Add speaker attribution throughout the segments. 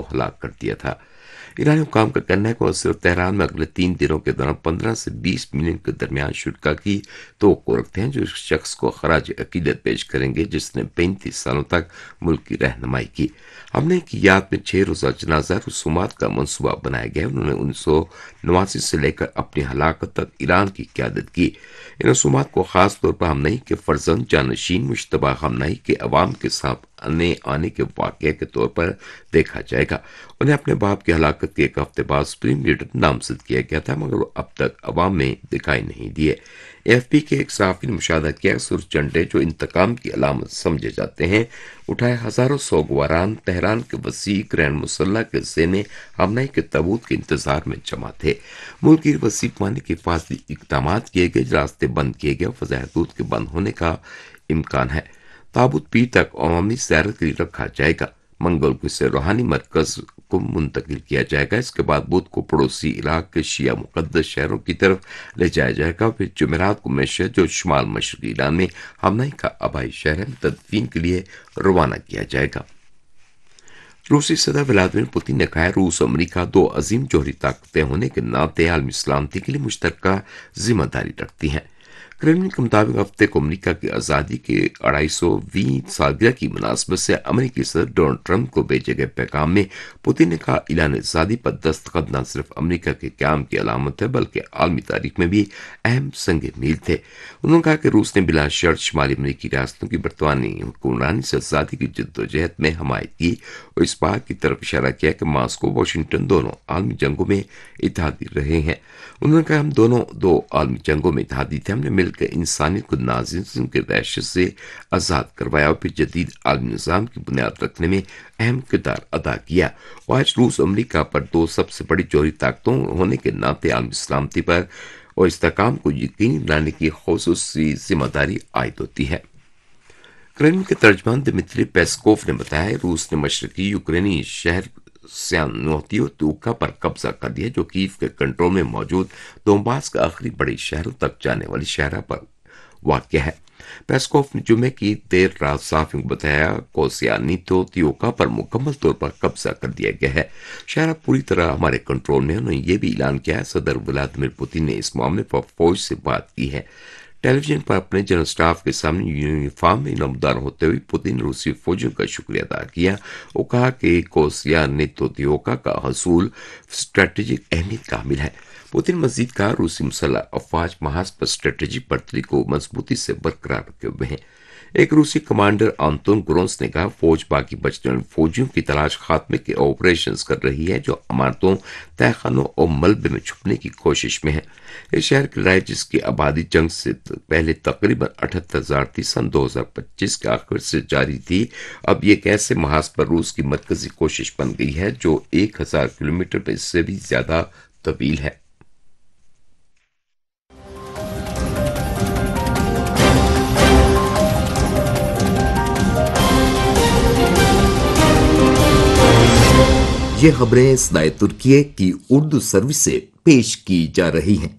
Speaker 1: ہلاک کر دیا تھا۔ ایرانی حکام کا کہنا ہے کہ وہ صرف تہران میں اگلے 3 دنوں کے دوران 15 سے 20 ملین کے درمیان شرکا کی توقع رکھتے ہیں جو اس شخص کو خراج عقیدت پیش کریں گے جس نے 35 سالوں تک ملک کی رہنمائی کی۔ حملے کی یاد میں 6 روزہ جنازہ رسومات کا منصوبہ بنایا گیا۔ انہوں نے 1989 سے لے کر اپنی ہلاکت تک ایران کی قیادت کی۔ ان رسومات کو خاص طور پر ہمنائی کے فرزند جانشین مشتبہ ہمنائی کے عوام کے سامنے آنے کے واقعے کے طور پر دیکھا جائے گا۔ انہیں اپنے باپ کی ہلاکت کے ایک ہفتے بعد سپریم لیڈر نامزد کیا گیا تھا مگر وہ اب تک عوام میں دکھائی نہیں دیے۔ AFP کے ایک صحافی نے مشاہدہ کیا کہ سرخ جھنڈے جو انتقام کی علامت سمجھے جاتے ہیں اٹھائے ہزاروں سوگواران تہران کے وسیع گرینڈ مسلح کے زینے ہمنائی کے تابوت کے انتظار میں جمع تھے۔ ملک کی وسیع پیمانے کے حفاظتی اقدامات کیے گئے، راستے بند کیے گئے اور فضائی حدود کے بند ہونے کا امکان ہے۔ تابوت پیر تک عوامی زیارت کے لیے رکھا جائے گا۔ منگل کو اسے روحانی مرکز کو منتقل کیا جائے گا۔ اس کے بعد بدھ کو پڑوسی عراق کے شیعہ مقدس شہروں کی طرف لے جایا جائے گا۔ پھر جمعرات کو مشہد جو شمال مشرقی ایران میں ہمنائی کا آبائی شہر ہے تدفین کے لیے روانہ کیا جائے گا۔ روسی صدر ولادیمیر پوتن نے کہا ہے روس اور امریکہ دو عظیم جوہری طاقتیں ہونے کے ناطے عالمی سلامتی کے لیے مشترکہ ذمہ داری رکھتی ہیں۔ کرملن کے مطابق ہفتے کو امریکہ کی آزادی کے 250ویں سالگرہ کی مناسبت سے امریکی صدر ڈونلڈ ٹرمپ کو بھیجے گئے پیغام میں پوتن نے کہا اعلان آزادی پر دستخط نہ صرف امریکہ کے قیام کی علامت ہے بلکہ عالمی تاریخ میں بھی اہم سنگ میل تھے۔ انہوں نے کہا کہ روس نے بلا شرط شمالی امریکی ریاستوں کی برطانوی حکمرانی سے آزادی کی جدوجہد میں حمایت کی اور اس بات کی طرف اشارہ کیا کہ ماسکو واشنگٹن دونوں عالمی جنگوں میں اتحادی رہے ہیں۔ انہوں نے کہا ہم دونوں دو عالمی جنگوں میں اتحادی تھے، ہم نے مل کر انسانیت کو نازism کے وحشت سے آزاد کروایا اور پھر جدید عالمی نظام کی بنیاد رکھنے میں اہم کردار ادا کیا۔ اور آج روس امریکہ پر دو سب سے بڑی جوہری طاقتوں ہونے کے ناطے عالمی سلامتی پر اور استحکام کو یقینی بنانے کی خصوصی ذمہ داری عائد ہوتی ہے۔ کرملن کے ترجمان دمتری پیسکوف نے بتایا روس نے مشرقی یوکرینی شہر سیانوتیوکا پر قبضہ کر لیا جو کیف کے کنٹرول میں موجود دونباس کا آخری بڑی شہروں تک جانے والی شاہراہ پر واقع ہے۔ پیسکوف نے جمعے کی دیر رات صحافیوں کو بتایا کوسیانوتیوکا پر مکمل طور پر قبضہ کر دیا گیا ہے، شاہراہ پوری طرح ہمارے کنٹرول میں ہے۔ انہوں نے یہ بھی اعلان کیا ہے صدر ولادیمیر پوتن نے اس معاملے پر فوج سے بات کی ہے۔ ٹیلی ویژن پر اپنے جنرل سٹاف کے سامنے یونیفارم میں نمودار ہوتے ہوئے پوتن نے روسی فوجیوں کا شکریہ ادا کیا اور کہا کہ کوسیانوتیوکا کا حصول اسٹریٹجک اہمیت کا حامل ہے۔ پوتن مزید کہا روسی مسلح افواج محاذ پر اسٹریٹجک برتری کو مضبوطی سے برقرار رکھے ہوئے ہیں۔ ایک روسی کمانڈر آنتون گرونس نے کہا فوج باقی بچنے والے فوجیوں کی تلاش خاتمے کے آپریشنز کر رہی ہے جو عمارتوں، تہہ خانوں اور ملبے میں چھپنے کی کوشش میں ہے۔ اس شہر کی لڑائی جس کی آبادی جنگ سے پہلے تقریباً 78,000 تھی سن 2025 کے آخر سے جاری تھی، اب یہ ایک ایسے محاذ پر روس کی مرکزی کوشش بن گئی ہے جو 1000 کلومیٹر پر اس سے بھی زیادہ طویل ہے۔ یہ خبریں صدائے ترکیہ کی اردو سروس سے پیش کی جا رہی ہیں۔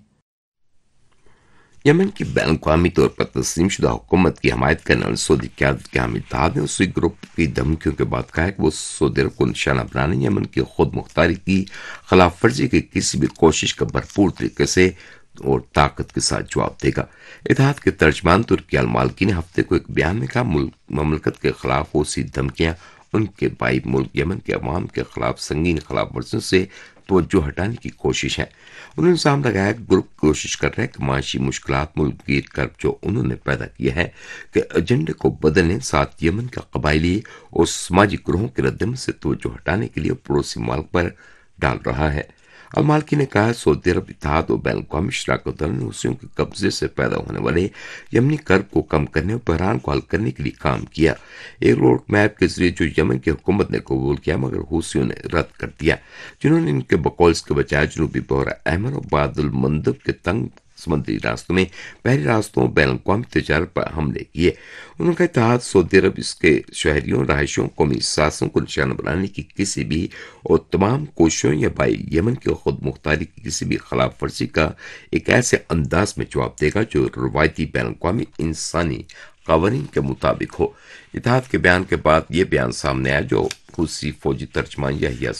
Speaker 1: یمن کی بین الاقوامی طور پر تسلیم شدہ حکومت کی حمایت کرنے والے سعودی قیادت کے حامی اتحاد نے اسی گروپ کی دھمکیوں کے بعد کہا ہے کہ وہ سعودی عرب کو نشانہ بنانے یمن کی خود مختاری کی خلاف ورزی کی کسی بھی کوشش کا بھرپور طریقے سے اور طاقت کے ساتھ جواب دے گا۔ اتحاد کے ترجمان ترکی المالکی نے ہفتے کو ایک بیان میں کہا مملکت کے خلاف اسی دھمکیاں ان کے بھائی ملک یمن کے عوام کے خلاف سنگین خلاف ورزیوں سے توجہ ہٹانے کی کوشش ہے۔ انہوں نے الزام لگایا کہ گروپ کوشش کر رہا ہے کہ معاشی مشکلات ملک گیر کرب جو انہوں نے پیدا کیا ہے کہ ایجنڈے کو بدلنے ساتھ یمن کا قبائلی اور سماجی گروہوں کے ردعمل سے توجہ ہٹانے کے لیے پڑوسی ملک پر ڈال رہا ہے۔ المالکی نے کہا سعودی عرب اتحاد اور بین الاقوامی شراکت داروں نے حوثیوں کے قبضے سے پیدا ہونے والے یمنی کرب کو کم کرنے اور بحران کو حل کرنے کے لیے کام کیا، ایک روڈ میپ کے ذریعے جو یمن کی حکومت نے قبول کیا مگر حوثیوں نے رد کر دیا، جنہوں نے ان کے بقول اس کے بجائے جنوبی بحیرہ احمر اور باب المندب کے تنگ سمندری راستوں میں بحری راستوں بین الاقوامی تجارت پر حملے کیے۔ انہوں کا اتحاد سعودی عرب اس کے شہریوں، رہائشوں، قومی احساسوں کو نشانہ بنانے کی کسی بھی اور تمام کوششوں یا بائی یمن کی خود مختاری کی کسی بھی خلاف ورزی کا ایک ایسے انداز میں جواب دے گا جو روایتی بین الاقوامی انسانی قوانین کے مطابق ہو۔ اتحاد کے بیان کے بعد یہ بیان سامنے آیا جو حوثی فوجی ترجمان یحییٰ